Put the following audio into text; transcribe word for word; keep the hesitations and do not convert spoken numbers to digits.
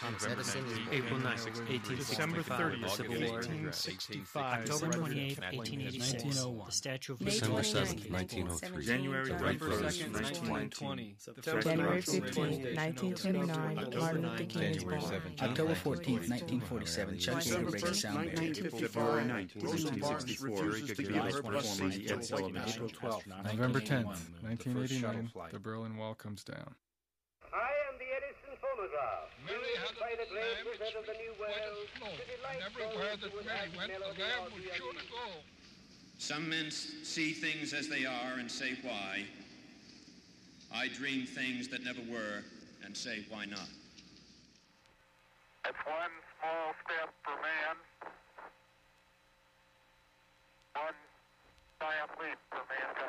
Thomas Edison is born. April ninth, eighteen sixty-five. December thirtieth, Civil War. eighteen sixty-five. October twenty-eighth, twenty-eighth, eighteen eighty-six. nineteen oh one. The Statue of May Liberty. December seventh, twenty-ninth, nineteen oh three. January Wright brothers second, first nineteen flight. twenty. January fifteenth, nineteen twenty-nine, Martin Luther King is born. October fourteenth, nineteen forty-seven, Chuck Yeager breaks the sound barrier. February nineteenth, nineteen sixty-four, Gagarin's performance at television. November tenth, nineteen eighty-nine, the Berlin Wall comes down. I am the Edison phonograph. Mary had by the a great lamb which wizard of the New World. smoke, and everywhere that Mary went, the lamb would surely go. Some men see things as they are and say why. I dream things that never were and say why not. It's one small step for man, one giant leap for mankind.